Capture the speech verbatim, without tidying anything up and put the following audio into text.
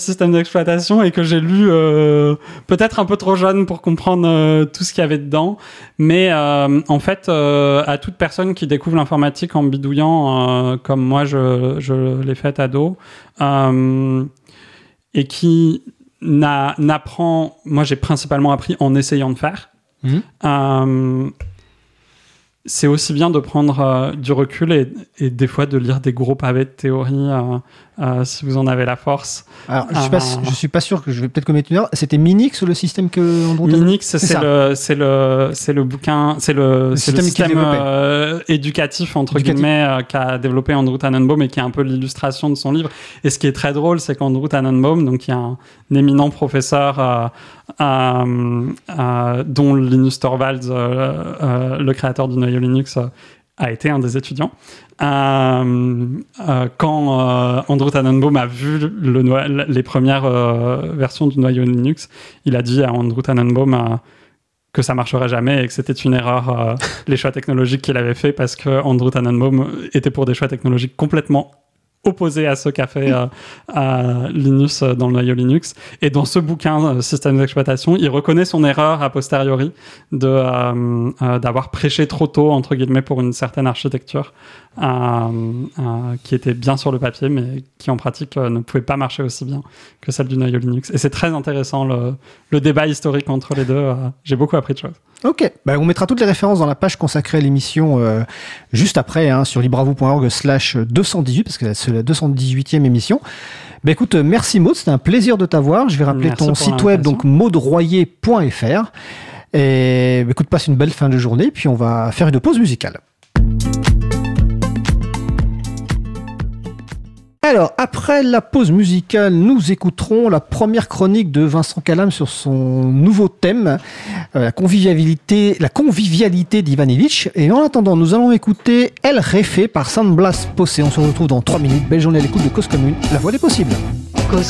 système d'exploitation et que j'ai lu euh, peut-être un peu trop jeune pour comprendre euh, tout ce qu'il y avait dedans. Mais euh, en fait, euh, à toute personne qui découvre l'informatique en bidouillant, euh, comme moi je, je l'ai fait ado, euh, et qui n'a, n'apprend... Moi, j'ai principalement appris en essayant de faire. Mmh. Euh, c'est aussi bien de prendre euh, du recul et, et des fois de lire des gros pavés de théorie euh, euh, si vous en avez la force. Alors, je ne suis, euh, suis pas sûr que je vais peut-être commettre une erreur. C'était Minix le système que Andrew Minix, c'est, c'est, le, c'est, le, c'est le bouquin, c'est le, le c'est système, le système euh, éducatif, entre éducatif. guillemets, euh, qu'a développé Andrew Tannenbaum et qui est un peu l'illustration de son livre. Et ce qui est très drôle, c'est qu'Andrew Tannenbaum, donc, qui est un, un éminent professeur euh, euh, euh, dont Linus Torvalds, euh, euh, le créateur du noyau Linux, euh, a été un des étudiants. Euh, euh, quand euh, Andrew Tannenbaum a vu le no- les premières euh, versions du noyau Linux, il a dit à Andrew Tannenbaum euh, que ça marcherait jamais et que c'était une erreur euh, les choix technologiques qu'il avait fait parce que Andrew Tannenbaum était pour des choix technologiques complètement opposé à ce qu'a fait euh, euh, Linus dans le noyau Linux. Et dans ce bouquin, euh, Système d'exploitation, il reconnaît son erreur a posteriori de, euh, euh, d'avoir prêché trop tôt, entre guillemets, pour une certaine architecture euh, euh, qui était bien sur le papier, mais qui en pratique euh, ne pouvait pas marcher aussi bien que celle du noyau Linux. Et c'est très intéressant, le, le débat historique entre les deux. Euh, j'ai beaucoup appris de choses. Ok, bah, on mettra toutes les références dans la page consacrée à l'émission euh, juste après, hein, sur libravo point org slash deux cent dix-huit, parce que c'est la deux cent dix-huitième émission. Bah, écoute, merci Maud, c'était un plaisir de t'avoir. Je vais rappeler merci ton site web, donc maudroyer point f r. Et bah, écoute, passe une belle fin de journée, puis on va faire une pause musicale. Alors, après la pause musicale, nous écouterons la première chronique de Vincent Calam sur son nouveau thème, euh, la convivialité, la convivialité d'Ivan Illich. Et en attendant, nous allons écouter El Jefe par San Blas Posse. On se retrouve dans trois minutes. Belle journée à l'écoute de Cause Commune, la voix des possibles.